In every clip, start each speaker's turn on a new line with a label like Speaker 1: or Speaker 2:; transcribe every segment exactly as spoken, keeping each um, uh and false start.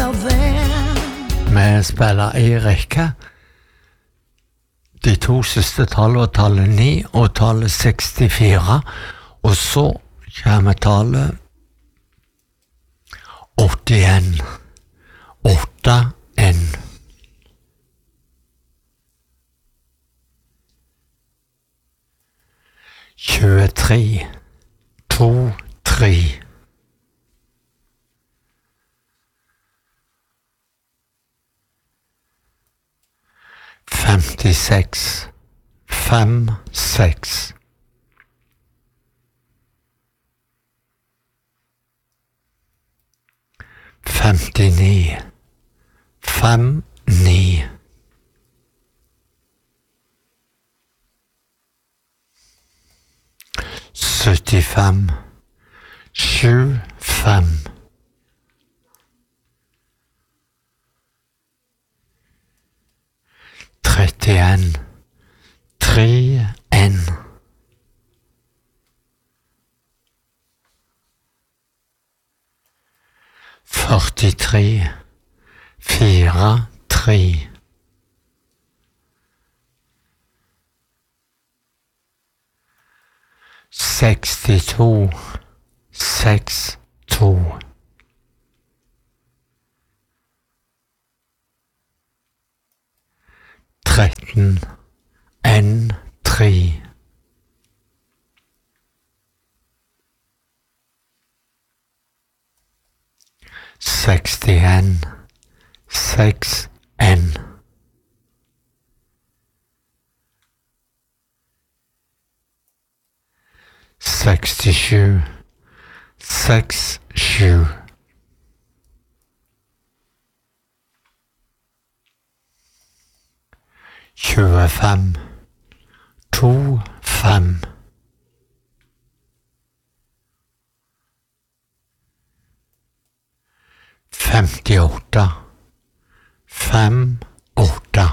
Speaker 1: felt then.
Speaker 2: Vi spiller i rekke. De to siste tall var tallet ni og tallet sekstifire. Og så kommer tallet åttien. åtte en. tjuetre. to tre. femtiseks. fem seks. femtini. fem ni. syttifem. sju fem. trettien. tre en. førtitre. fire tre. sekstito. seks to. tretten. en tre. sekstien. seks en. sekstisju. seks sju. tjuefem. to fem. femtiåtte. fem åtte.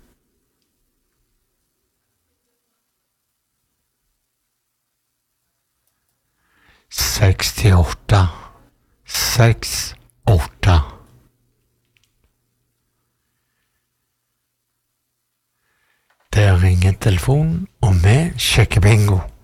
Speaker 2: sekstiåtte. seks åtte. Det ringer telefonen, og vi sjekker bingo.